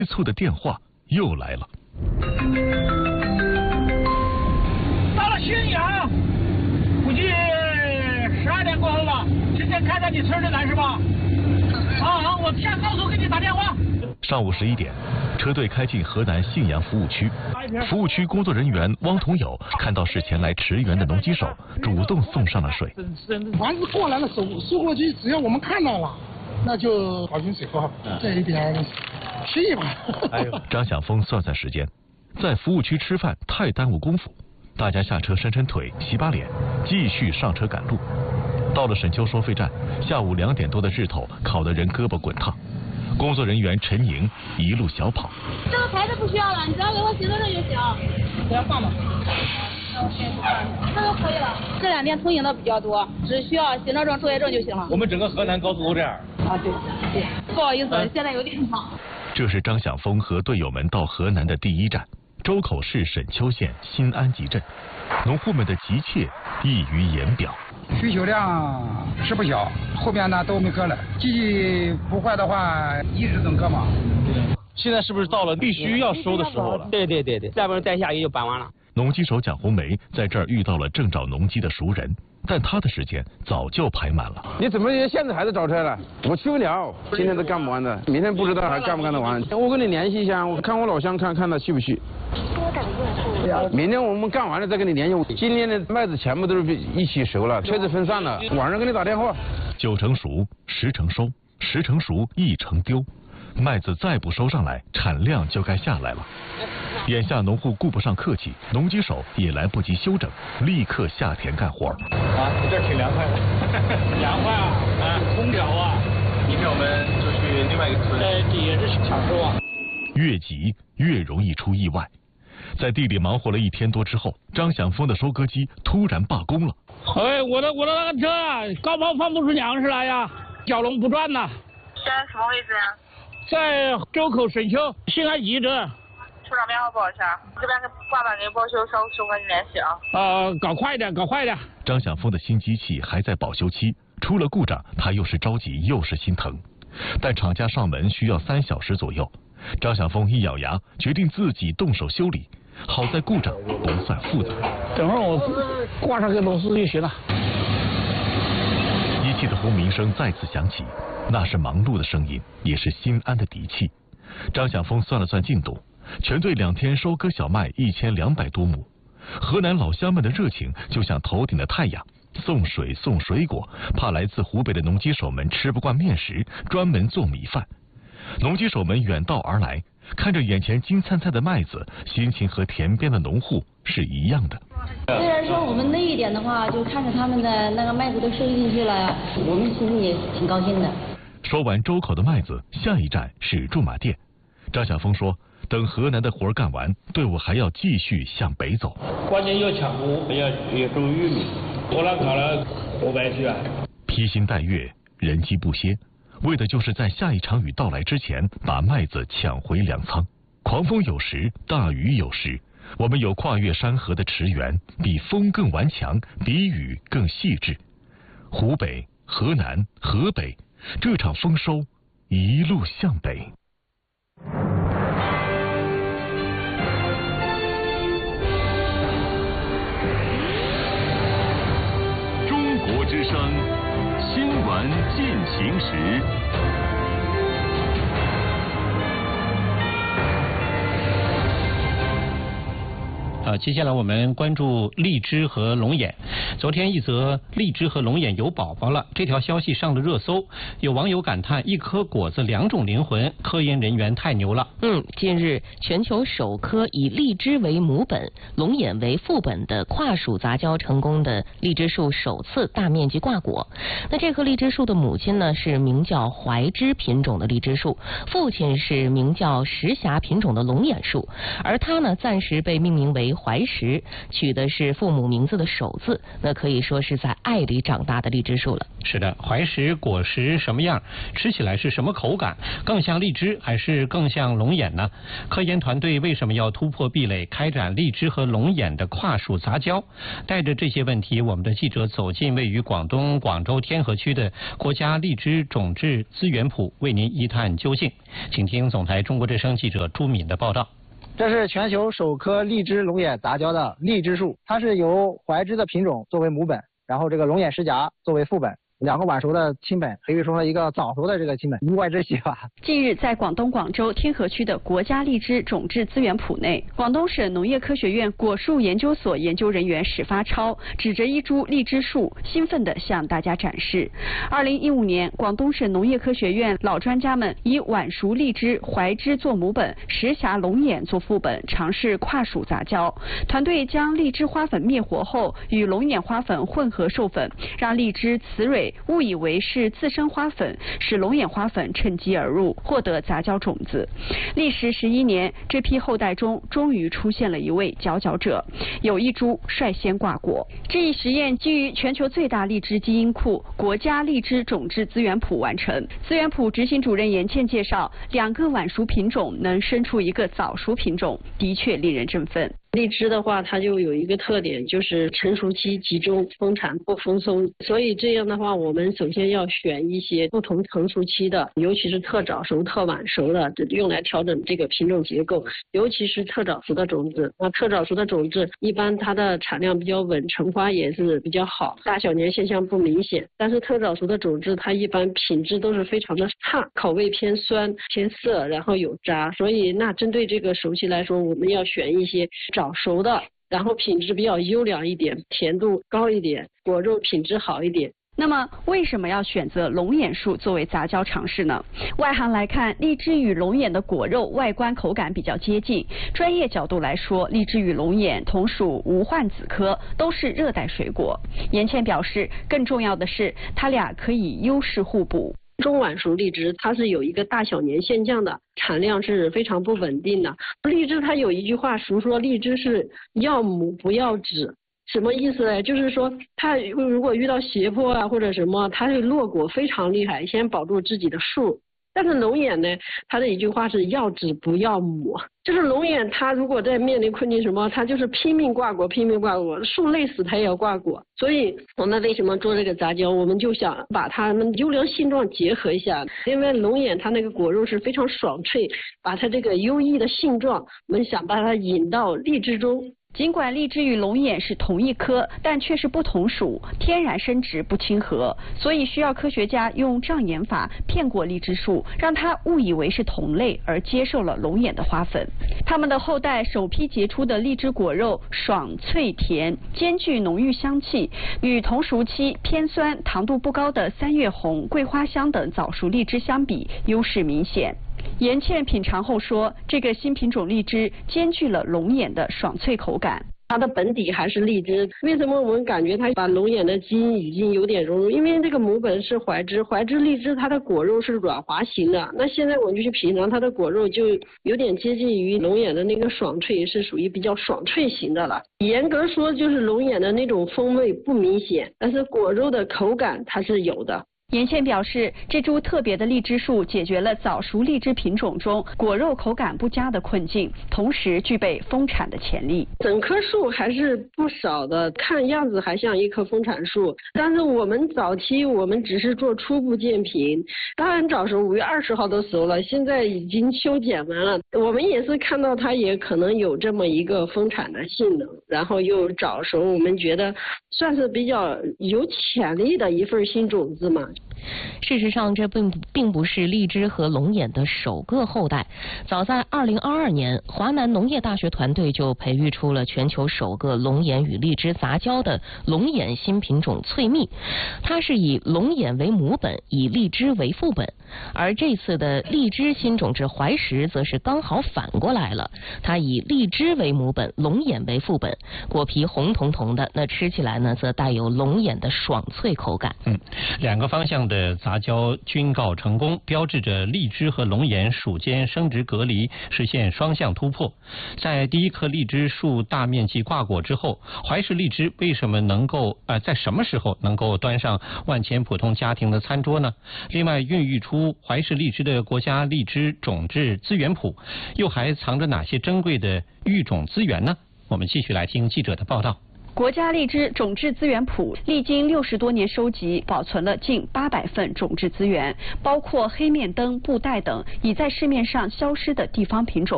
催促的电话又来了。 到了信阳，估计12点过后了。今天开在你村里来是吧？好，我下高速给你打电话。 上午11点，车队开进河南信阳服务区。服务区工作人员汪同友看到是前来驰援的农机手，主动送上了水。 船子过来了，收过去，只要我们看到了，那就好心水喝，这一点屁吧。 张晓峰算算时间，在服务区吃饭太耽误功夫，大家下车伸伸腿、洗把脸，继续上车赶路。到了沈丘收费站，下午2点多的日头烤得人胳膊滚烫。工作人员陈宁一路小跑。 这个牌子不需要了，你只要给我行动证就行。 不要放吧。 这个可以了。这2天通行的比较多，只需要行政证、作业证就行了。 我们整个河南高速都这样。 啊，对。不好意思，现在有点忙。 这是张晓峰和队友们到河南的第一站，周口市沈丘县新安集镇。农户们的急切溢于言表。 需求量是不小，后边呢都没割了，机器不坏的话一直能割嘛。 现在是不是到了必须要收的时候了？ 对，再不然再下雨就搬完了。 农机手蒋红梅在这儿遇到了正找农机的熟人，但他的时间早就排满了。 你怎么现在还在找车了？我去不了，今天都干不完的，明天不知道还干不干得完。我跟你联系一下，我看我老乡看他去不去。明天我们干完了再跟你联系。今天的麦子全部都是一起熟了，车子分散了，晚上给你打电话。 9成熟，10成收，10成熟1成丢，麦子再不收上来，产量就该下来了。眼下农户顾不上客气，农机手也来不及休整，立刻下田干活。 这挺凉快的。凉快啊！空调啊！明天我们就去另外一个村。也是抢收啊。 越急越容易出意外。在地里忙活了1天多之后，张晓峰的收割机突然罢工了。 我的那个车啊，高抛放不出粮食来呀，蛟龙不转呐。 现在什么位置啊？ 在周口沈丘新安集镇。 出场编号报一下，这边挂板给报修，稍后跟你联系啊。 搞快点，搞快点。 张晓峰的新机器还在保修期，出了故障，他又是着急又是心疼。但厂家上门需要3小时左右，张晓峰一咬牙，决定自己动手修理。好在故障不算复杂， 等会儿我挂上个螺丝就行了。 机器的轰鸣声再次响起，那是忙碌的声音，也是心安的底气。张晓峰算了算进度，全队2天收割小麦1200多亩。河南老乡们的热情就像头顶的太阳，送水送水果，怕来自湖北的农机手们吃不惯面食，专门做米饭。农机手们远道而来，看着眼前金灿灿的麦子，心情和田边的农户是一样的。 虽然说我们累一点的话，就看着他们的那个麦子都收进去了，我们心里也挺高兴的。 收完周口的麦子，下一站是驻马店。张晓峰说，等河南的活干完，队伍还要继续向北走。 关键要抢谷，要种玉米，我俩搞了500去啊。 披星戴月，人机不歇，为的就是在下一场雨到来之前，把麦子抢回粮仓。狂风有时，大雨有时，我们有跨越山河的驰援，比风更顽强，比雨更细致。湖北、河南、河北，这场丰收一路向北。 中国之声新闻进行时。 接下来我们关注荔枝和龙眼。昨天一则荔枝和龙眼有宝宝了，这条消息上了热搜。有网友感叹：一颗果子2种灵魂，科研人员太牛了。 近日，全球首颗以荔枝为母本、龙眼为父本的跨属杂交成功的荔枝树首次大面积挂果。那这棵荔枝树的母亲呢是名叫怀枝品种的荔枝树，父亲是名叫石霞品种的龙眼树，而它呢暂时被命名为怀石，取的是父母名字的首字，那可以说是在爱里长大的荔枝树了。 是的，怀石果实什么样，吃起来是什么口感，更像荔枝还是更像龙眼呢？科研团队为什么要突破壁垒，开展荔枝和龙眼的跨属杂交？带着这些问题，我们的记者走进位于广东广州天河区的国家荔枝种质资源圃，为您一探究竟。请听总台中国之声记者朱敏的报道。 这是全球首棵荔枝龙眼杂交的荔枝树，它是由怀枝的品种作为母本，然后这个龙眼石荚作为副本。2个晚熟的亲本培育出了一个早熟的这个亲本，意外之喜吧。 近日，在广东广州天河区的国家荔枝种质资源圃内，广东省农业科学院果树研究所研究人员史发超指着一株荔枝树，兴奋地向大家展示。2015年，广东省农业科学院老专家们以晚熟荔枝怀枝做母本，石荚龙眼做副本，尝试跨属杂交。团队将荔枝花粉灭活后，与龙眼花粉混合授粉，让荔枝雌蕊误以为是自生花粉，使龙眼花粉趁机而入，获得杂交种子。历时11年，这批后代中终于出现了一位佼佼者，有一株率先挂果。这一实验基于全球最大荔枝基因库国家荔枝种质资源圃完成。资源圃执行主任严倩介绍，2个晚熟品种能生出一个早熟品种，的确令人振奋。 荔枝的话，它就有一个特点，就是成熟期集中，丰产不丰收。所以这样的话，我们首先要选一些不同成熟期的，尤其是特早熟、特晚熟的，用来调整这个品种结构。尤其是特早熟的种子，那特早熟的种子一般它的产量比较稳，成花也是比较好，大小年现象不明显。但是特早熟的种子，它一般品质都是非常的差，口味偏酸、偏涩，然后有渣。所以那针对这个熟期来说，我们要选一些早熟的，然后品质比较优良一点，甜度高一点，果肉品质好一点。 那么为什么要选择龙眼树作为杂交尝试呢？外行来看，荔枝与龙眼的果肉外观口感比较接近。专业角度来说，荔枝与龙眼同属无患子科，都是热带水果。严倩表示，更重要的是，它俩可以优势互补。 中晚熟荔枝它是有一个大小年现象的，产量是非常不稳定的。荔枝它有一句话俗说，荔枝是要母不要籽。什么意思呢？就是说它如果遇到斜坡啊或者什么，它会落果非常厉害，先保住自己的树。但是龙眼呢，它的一句话是要籽不要母，就是龙眼它如果在面临困境什么，它就是拼命挂果，拼命挂果，树累死它也要挂果。所以我们为什么做这个杂交，我们就想把它们优良性状结合一下。因为龙眼它那个果肉是非常爽脆，把它这个优异的性状，我们想把它引到荔枝中。 尽管荔枝与龙眼是同一科，但却是不同属，天然生殖不亲和，所以需要科学家用障眼法骗过荔枝树，让它误以为是同类，而接受了龙眼的花粉。它们的后代首批结出的荔枝果肉爽脆甜，兼具浓郁香气，与同熟期偏酸、糖度不高的3月红、桂花香等早熟荔枝相比，优势明显。严倩品尝后说，这个新品种荔枝兼具了龙眼的爽脆口感。 它的本底还是荔枝，为什么我们感觉它把龙眼的基因已经有点融入？因为这个母本是怀枝，怀枝荔枝它的果肉是软滑型的，那现在我们就去品尝它的果肉，就有点接近于龙眼的那个爽脆，是属于比较爽脆型的了。严格说就是龙眼的那种风味不明显，但是果肉的口感它是有的。 严倩表示，这株特别的荔枝树解决了早熟荔枝品种中果肉口感不佳的困境，同时具备丰产的潜力。 整棵树还是不少的，看样子还像一棵丰产树，但是我们早期我们只是做初步鉴评，当然早熟5月20号都熟了，现在已经修剪完了，我们也是看到它也可能有这么一个丰产的性能，然后又早熟，我们觉得算是比较有潜力的一份新种子嘛。 事实上，这并不是荔枝和龙眼的首个后代。早在2022年，华南农业大学团队就培育出了全球首个龙眼与荔枝杂交的龙眼新品种翠蜜。它是以龙眼为母本，以荔枝为副本。而这次的荔枝新种质怀石则是刚好反过来了，它以荔枝为母本，龙眼为副本，果皮红彤彤的，那吃起来呢则带有龙眼的爽脆口感。 两个方向的杂交均告成功，标志着荔枝和龙眼属间生殖隔离实现双向突破。在第一棵荔枝树大面积挂果之后，怀氏荔枝为什么能够在什么时候能够端上万千普通家庭的餐桌呢？另外，孕育出怀氏荔枝的国家荔枝种质资源谱又还藏着哪些珍贵的育种资源呢？我们继续来听记者的报道。 国家荔枝种质资源谱历经60多年收集，保存了近800份种质资源，包括黑面灯、布袋等已在市面上消失的地方品种。